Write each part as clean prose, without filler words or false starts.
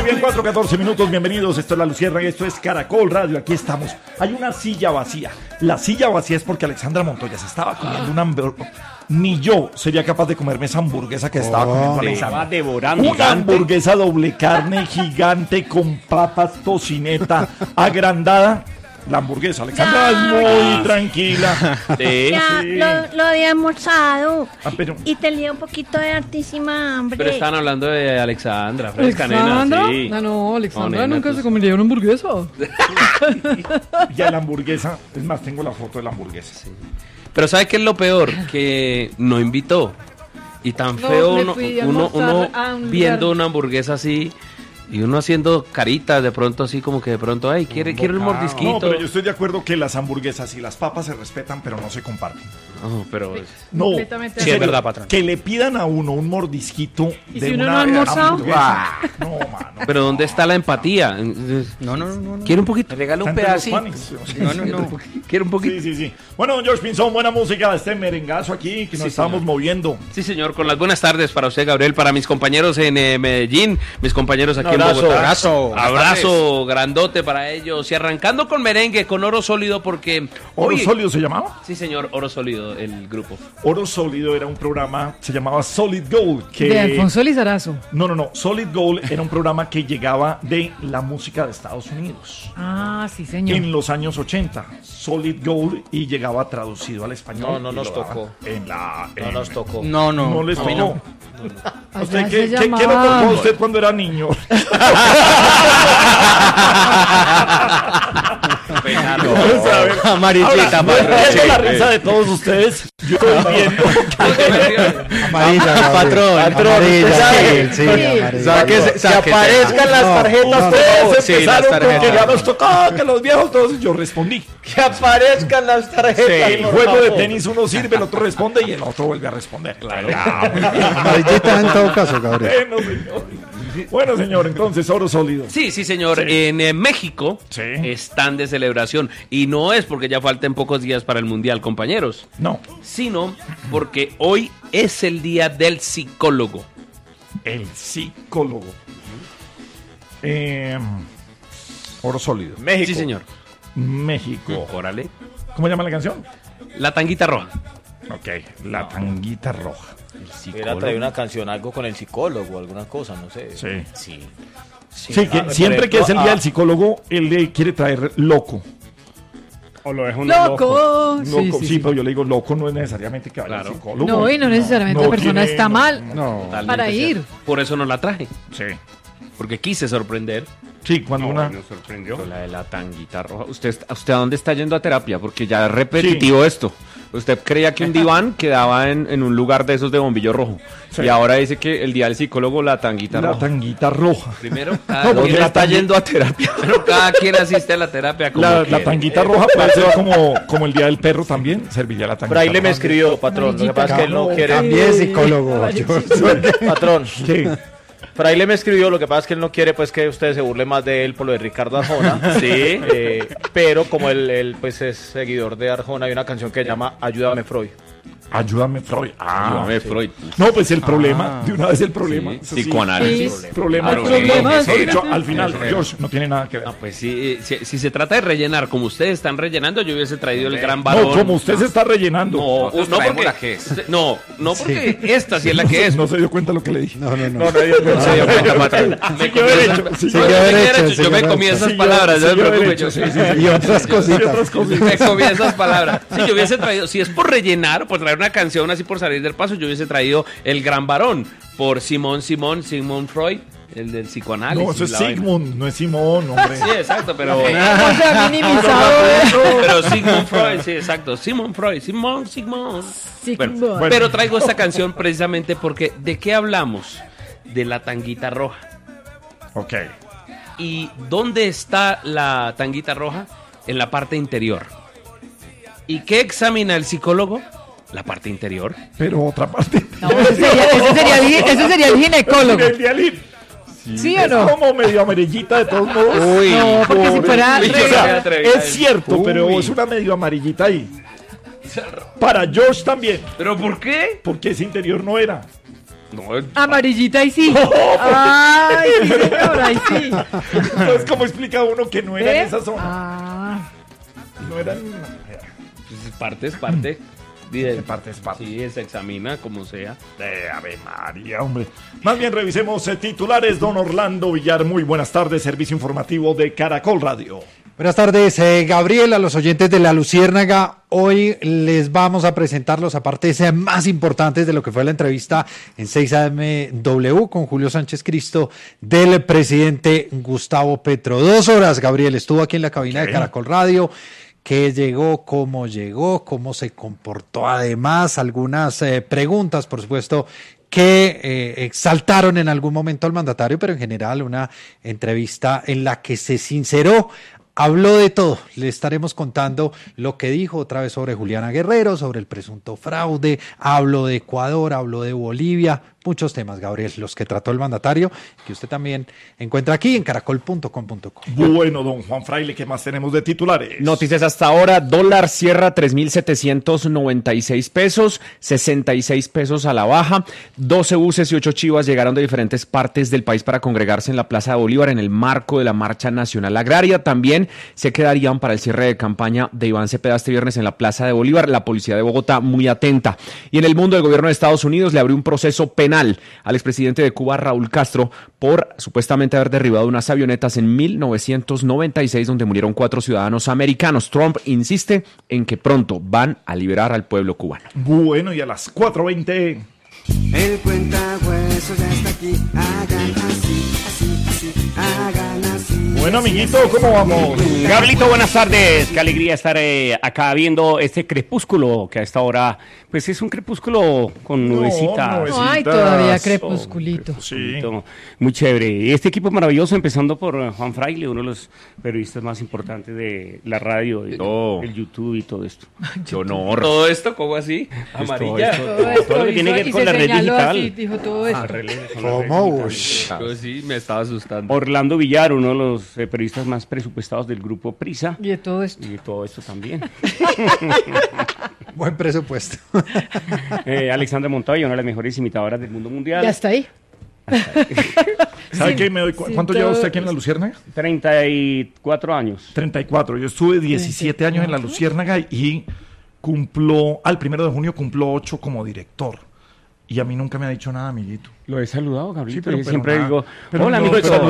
bien, 4:14 minutos, bienvenidos, esto es La Luciérnaga y esto es Caracol Radio, aquí estamos. Hay una silla vacía, la silla vacía es porque Alexandra Montoya se estaba comiendo una hamburguesa. Ni yo sería capaz de comerme esa hamburguesa que estaba comiendo Alexandra. Estaba devorando. Una hamburguesa doble carne gigante con papas, tocineta, agrandada. La hamburguesa, Alexandra es muy tranquila. Sí, ya, sí. Lo había almorzado. Pero... Y tenía un poquito de altísima hambre. Pero están hablando de Alexandra. ¿Alexandra? Sí. No, Alexandra No, nena, nunca se comería una hamburguesa. Ya la hamburguesa, es más, tengo la foto de la hamburguesa. Sí. Pero ¿sabe qué es lo peor? Que no invitó. Y tan feo uno viendo una hamburguesa así y uno haciendo caritas de pronto así como que de pronto, ay, quiero un mordisquito. No, pero yo estoy de acuerdo que las hamburguesas y las papas se respetan, pero no se comparten. No, pero... No, sí, es verdad, patrón. Que le pidan a uno un mordisquito ¿Y de si uno una no ha almorzado? hamburguesa. No, mano. Pero ¿dónde está la empatía? No. ¿Quiere un poquito? Me regala un Está entre los pedacito. panes. No. ¿Quiere un poquito? Sí. Bueno, don George Pinzón, buena música, este merengazo aquí que nos estamos moviendo. Sí, señor, con las buenas tardes para usted, Gabriel, para mis compañeros en Medellín, mis compañeros aquí en Bogotá. Abrazo grandote para ellos. Y arrancando con merengue, con Oro Sólido, porque... ¿Oro Sólido se llamaba? Sí, señor, Oro Sólido, el grupo. Oro Sólido era un programa, se llamaba Solid Gold. Que... De Alfonso Lizarazo. No. Solid Gold era un programa que llegaba de la música de Estados Unidos. Ah, sí, señor. En los años 80. Solid Gold y llegaba traducido al español. No nos tocó. No nos tocó. No les tocó. No. ¿A usted Allá qué se lo llamaba. tocó a usted cuando era niño? Amarillita, Esa es la risa de todos ustedes. Yo estoy viendo. Amarilla, patrón. Sí, amarilla. Que aparezcan las tarjetas. Ustedes empezaron con que ya nos tocaba, que los viejos todos. Y yo respondí. Que aparezcan las tarjetas. El juego de tenis uno sirve, el otro responde y el otro vuelve a responder. Claro. Amarillita en todo caso, Gabriel. Bueno, señor, entonces, Oro Sólido. Sí, señor. Sí. En México están de celebración. Y no es porque ya falten pocos días para el Mundial, compañeros. No. Sino porque hoy es el día del psicólogo. El psicólogo. Oro Sólido. México. Sí, señor. México. Órale. ¿Cómo llama la canción? La Tanguita Roja. Ok, La Tanguita Roja. Hubiera traído una canción, algo con el psicólogo, alguna cosa, no sé. Sí, que siempre que es el día del psicólogo, él le quiere traer loco. O lo es un ¡Loco! Sí, pero yo le digo loco, no es necesariamente que vaya al psicólogo. No, y no necesariamente la persona está mal para ir. Cierto. Por eso no la traje. Sí. Porque quise sorprender. Sí, cuando una... Nos sorprendió. La de la Tanguita Roja. ¿Usted a dónde está yendo a terapia? Porque ya es repetitivo esto. Usted creía que un diván quedaba en un lugar de esos de bombillo rojo. Sí. Y ahora dice que el día del psicólogo, la Tanguita Roja. La Tanguita Roja. Primero, cada quien está yendo a terapia. Pero cada quien asiste a la terapia. Como la Tanguita Roja puede ser como el día del perro también. Serviría la Tanguita Pero ahí le Roja. me escribió, patrón. Lo que pasa es que él no quiere. También psicólogo. Patrón. Sí. Por ahí le me escribió, lo que pasa es que él no quiere pues que usted se burle más de él por lo de Ricardo Arjona. Sí. Pero como él pues es seguidor de Arjona, hay una canción que se llama Ayúdame Freud. Ayúdame Freud. Ayúdame Freud. No, pues el problema, de una vez el problema. Sí, psicoanálisis. Problema. Problemas. Dicho, al final, George, no tiene nada que ver. No, pues si se trata de rellenar como ustedes están rellenando, yo hubiese traído el gran varón. No, como usted se está rellenando. No porque la que es. No porque esta sí es la que es. No se dio cuenta lo que le dije. No. No se dio cuenta, patrón. Yo me comí esas palabras, no me preocupe. Y otras cositas. Me comí esas palabras. Si yo hubiese traído, si es por rellenar, por traer una canción así por salir del paso, yo hubiese traído El Gran Varón por Sigmund Freud, el del psicoanálisis. No, eso es Sigmund, no es Simón, hombre. Sí, exacto, pero pero Sigmund Freud, sí, exacto. Sigmund Freud, Sigmund. Bueno, pero traigo esta canción precisamente porque ¿de qué hablamos? De la Tanguita Roja. Ok. ¿Y dónde está la Tanguita Roja? En la parte interior. ¿Y qué examina el psicólogo? La parte interior. Pero otra parte. No, ese sería el ginecólogo. El dialín. ¿Sí o no? Es como medio amarillita de todos modos. Uy, no, porque si fuera... es cierto, pero es una medio amarillita ahí. Para George también. ¿Pero por qué? Porque ese interior no era. No, amarillita y sí. Ay, sí, señor, ahí sí. Entonces, ¿cómo explica uno que no era en esa zona? No eran... Pues es parte. De parte. Sí, se examina como sea. Ave María, hombre. Más bien revisemos titulares. Don Orlando Villar, muy buenas tardes. Servicio informativo de Caracol Radio. Buenas tardes, Gabriel, a los oyentes de La Luciérnaga. Hoy les vamos a presentar los apartes más importantes de lo que fue la entrevista en 6AMW con Julio Sánchez Cristo del presidente Gustavo Petro. 2 horas, Gabriel, estuvo aquí en la cabina de Caracol Radio. ¿Qué llegó, cómo se comportó? Además, algunas preguntas, por supuesto, que exaltaron en algún momento al mandatario, pero en general una entrevista en la que se sinceró. Habló de todo, le estaremos contando lo que dijo otra vez sobre Juliana Guerrero, sobre el presunto fraude, habló de Ecuador, habló de Bolivia, muchos temas, Gabriel, los que trató el mandatario, que usted también encuentra aquí en caracol.com.co. Bueno, don Juan Fraile, ¿qué más tenemos de titulares? Noticias hasta ahora, dólar cierra 3.796 pesos, 66 pesos a la baja, 12 buses y 8 chivas llegaron de diferentes partes del país para congregarse en la Plaza de Bolívar en el marco de la Marcha Nacional Agraria. También se quedarían para el cierre de campaña de Iván Cepeda este viernes en la Plaza de Bolívar, la policía de Bogotá muy atenta. Y en el mundo, el gobierno de Estados Unidos le abrió un proceso penal al expresidente de Cuba, Raúl Castro, por supuestamente haber derribado unas avionetas en 1996 donde murieron 4 ciudadanos americanos. Trump insiste en que pronto van a liberar al pueblo cubano. Bueno, y a las 4:20... El cuentahuesos ya está aquí, hagan así, hagan así. Bueno, amiguito, ¿cómo vamos? Gabrielito, buenas tardes. Qué alegría estar acá viendo este crepúsculo, que a esta hora, pues es un crepúsculo con nubecitas. No hay todavía crepusculito. Sí. Muy chévere. Y este equipo maravilloso, empezando por Juan Fraile, uno de los periodistas más importantes de la radio, el YouTube y todo esto. ¡Qué honor! ¿Todo esto cómo así? ¿Amarilla? Todo lo que tiene que ver con la red digital. Así, dijo todo esto. ¿Cómo? Yo sí, me estaba asustando. Orlando Villar, uno de los periodistas más presupuestados del grupo Prisa. Y de todo esto. Y de todo esto también. Buen presupuesto. Alexandra Montoya, una de las mejores imitadoras del mundo mundial. Ya está ahí. ¿Sabe qué? ¿Cuánto lleva usted aquí en La Luciérnaga? 34 años. 34. Yo estuve 17 años en La Luciérnaga y al 1 de junio cumplo 8 como director. Y a mí nunca me ha dicho nada, amiguito. Lo he saludado, Gabriel. Sí, pero siempre nada. digo, Pero hola, no, amigo. pero-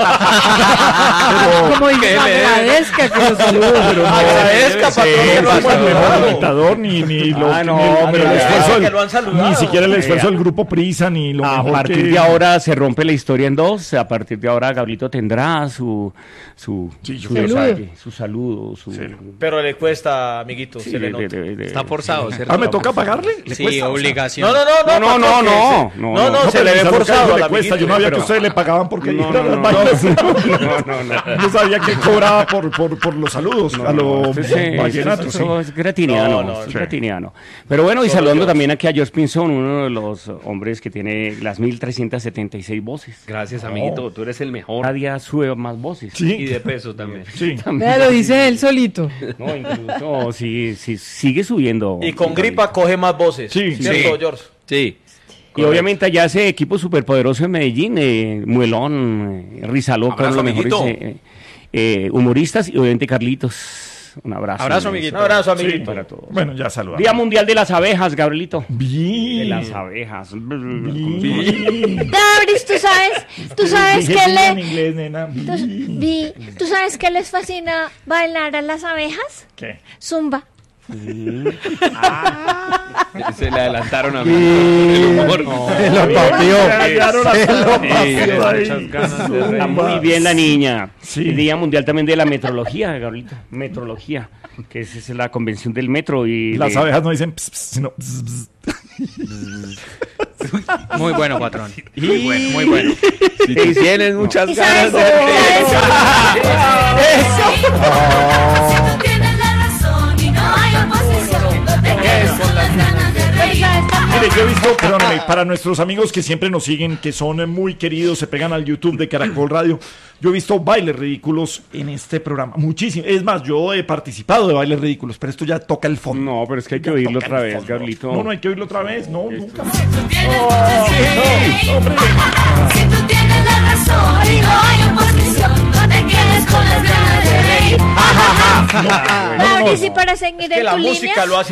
Como dice, agradezca que lo salude. Pero no, Agradezca, patrón, que lo ha como el mejor saludado. imitador, ni pero el esfuerzo que lo han saludado. ni siquiera el esfuerzo del grupo Prisa, ni lo A mejor partir que... de ahora se rompe la historia en dos. A partir de ahora, Gabrielito tendrá su saludo. Pero le cuesta, amiguito, se le nota. Está forzado, ¿cierto? ¿me toca pagarle? ¿Le Sí, cuesta? obligación. No, se le ve pero forzado le al cuesta. Yo amiguito. no sabía que pero- ustedes le pagaban porque No, ir a no, las no, vainas. no. No sabía que cobraba por los saludos a los vallenatos. Eso es gratiniano. No, es gratiniano. Pero bueno, y saludando también aquí a George Pinson, uno de los hombres que tiene las 1376 voces. Gracias, amiguito. Tú eres el mejor. Cada día sube más voces. Sí. Y de peso también. Sí. Vea, lo dice él solito. No, incluso sí, sigue subiendo. Y con gripa coge más voces. Sí. ¿Cierto, Sí. George? Sí. Y obviamente allá ese equipo superpoderoso en Medellín, Muelón, Rizaloca, Abrazo, uno de los mejores humoristas, y obviamente Carlitos. Un abrazo. Abrazo, amiguito. Un abrazo, Sí, amiguito. para todos. Bueno, ya saludamos. Día Mundial de las Abejas, Gabrielito. De Bien. las abejas. Dabris, ¿tú sabes Dije que bien en le... inglés, nena. Bien. ¿Tú sabes que les fascina bailar a las abejas? ¿Qué? Zumba. Se le adelantaron a mí. El humor. Se lo papió. Está muy bien la niña. Sí. El Día Mundial también de la Metrología, Gabrielito. Metrología, que es la convención del metro. Y Las abejas no dicen ps, ps, sino ps, ps. Muy bueno, patrón. Muy bueno, muy bueno. Si tienes muchas ¿Y ganas sabes? de... Si tú tienes la razón y no hay oposición, no te quedes con las ganas de reír. Mire, yo he visto, perdóname, para nuestros amigos que siempre nos siguen, que son muy queridos, se pegan al YouTube de Caracol Radio, yo he visto bailes ridículos en este programa, muchísimo. Es más, yo he participado de bailes ridículos, pero esto ya toca el fondo. No, pero es que hay que oírlo otra vez, Gablito. No hay que oírlo otra vez, no, nunca más. Si tú tienes la razón y no hay oposición, no te quedes con las ganas de reír. Mauricio, para seguir en tu línea. La música lo hace